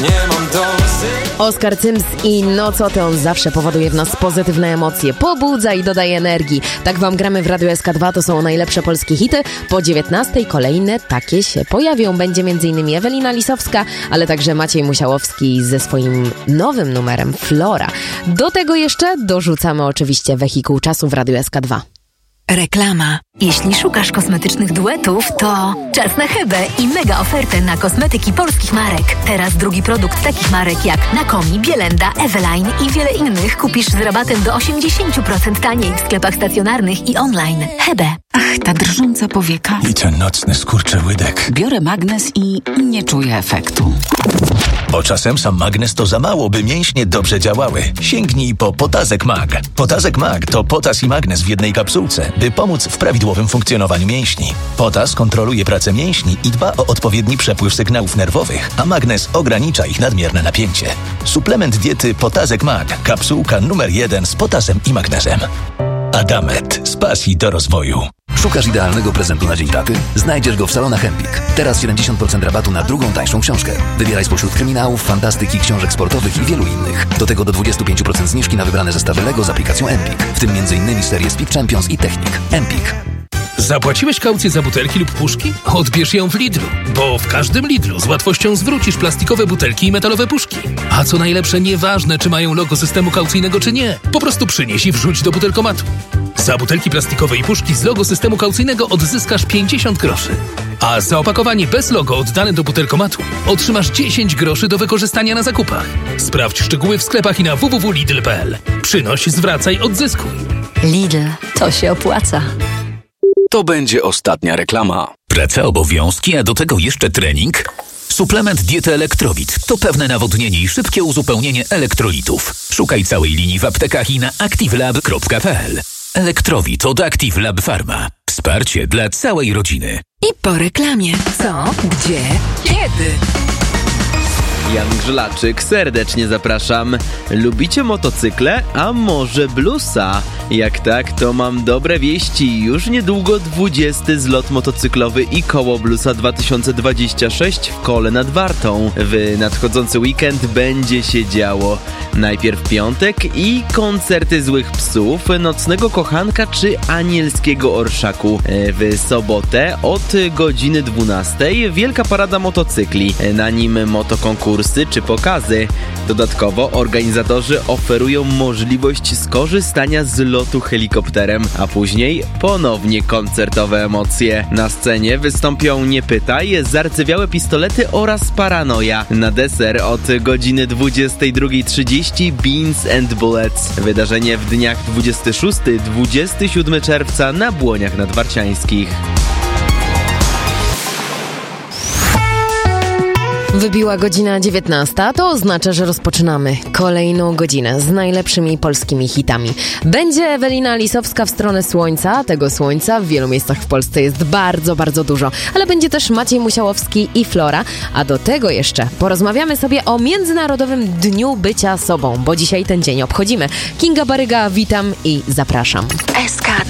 nie mam dosyć. Oskar Cyms i No co ty, on zawsze powoduje w nas pozytywne emocje, pobudza i dodaje energii. Tak wam gramy w Radiu SK2, to są najlepsze polskie hity. Po 19 kolejne takie się pojawią. Będzie m.in. Ewelina Lisowska, ale także Maciej Musiałowski ze swoim nowym numerem Flora. Do tego jeszcze dorzucamy oczywiście wehikuł czasu w Radiu SK2. Reklama. Jeśli szukasz kosmetycznych duetów, to czas na Hebę i mega ofertę na kosmetyki polskich marek. Teraz drugi produkt takich marek jak Nakomi, Bielenda, Eveline i wiele innych kupisz z rabatem do 80% taniej w sklepach stacjonarnych i online. Hebe. Ach, ta drżąca powieka. I ten nocny skurczyłydek. Biorę magnes i nie czuję efektu. Bo czasem sam magnes to za mało, by mięśnie dobrze działały. Sięgnij po Potazek Mag. Potazek Mag to potas i magnes w jednej kapsułce, by pomóc w prawidłowym funkcjonowaniu mięśni. Potas kontroluje pracę mięśni i dba o odpowiedni przepływ sygnałów nerwowych, a magnes ogranicza ich nadmierne napięcie. Suplement diety Potazek Mag. Kapsułka numer 1 z potasem i magnezem. Adamet. Z pasji do rozwoju. Szukasz idealnego prezentu na Dzień Taty? Znajdziesz go w salonach Empik. Teraz 70% rabatu na drugą, tańszą książkę. Wybieraj spośród kryminałów, fantastyki, książek sportowych i wielu innych. Do tego do 25% zniżki na wybrane zestawy Lego z aplikacją Empik. W tym m.in. serię Speed Champions i Technik. Empik. Zapłaciłeś kaucję za butelki lub puszki? Odbierz ją w Lidlu, bo w każdym Lidlu z łatwością zwrócisz plastikowe butelki i metalowe puszki. A co najlepsze, nieważne czy mają logo systemu kaucyjnego czy nie, po prostu przynieś i wrzuć do butelkomatu. Za butelki plastikowe i puszki z logo systemu kaucyjnego odzyskasz 50 groszy. A za opakowanie bez logo oddane do butelkomatu otrzymasz 10 groszy do wykorzystania na zakupach. Sprawdź szczegóły w sklepach i na www.lidl.pl. Przynoś, zwracaj, odzyskuj. Lidl. To się opłaca. To będzie ostatnia reklama. Praca, obowiązki, a do tego jeszcze trening? Suplement diety Elektrowit to pewne nawodnienie i szybkie uzupełnienie elektrolitów. Szukaj całej linii w aptekach i na activelab.pl. Elektrowit od Active Lab Pharma. Wsparcie dla całej rodziny. I po reklamie. Co? Gdzie? Kiedy? Jan Grzelaczyk, serdecznie zapraszam. Lubicie motocykle? A może bluesa? Jak tak, to mam dobre wieści. Już niedługo 20. zlot motocyklowy i koło Bluesa 2026 w Kole nad Wartą. W nadchodzący weekend będzie się działo. Najpierw piątek i koncerty Złych Psów, Nocnego Kochanka czy Anielskiego Orszaku. W sobotę od godziny 12 wielka parada motocykli. Na nim motokonkursy czy pokazy. Dodatkowo organizatorzy oferują możliwość skorzystania z lotu helikopterem, a później ponownie koncertowe emocje. Na scenie wystąpią Nie Pytaj, Zarcewiałe Pistolety oraz Paranoja. Na deser od godziny 22:30 Beans and Bullets. Wydarzenie w dniach 26-27 czerwca na Błoniach Nadwarciańskich. Wybiła godzina 19, to oznacza, że rozpoczynamy kolejną godzinę z najlepszymi polskimi hitami. Będzie Ewelina Lisowska w stronę słońca. Tego słońca w wielu miejscach w Polsce jest bardzo, bardzo dużo. Ale będzie też Maciej Musiałowski i Flora. A do tego jeszcze porozmawiamy sobie o Międzynarodowym Dniu Bycia Sobą, bo dzisiaj ten dzień obchodzimy. Kinga Baryga, witam i zapraszam. SK2